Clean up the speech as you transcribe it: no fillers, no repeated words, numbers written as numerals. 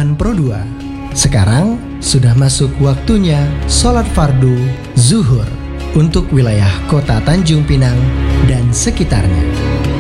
Zaman Pro 2. Sekarang sudah masuk waktunya sholat fardu zuhur untuk wilayah kota Tanjung Pinang dan sekitarnya.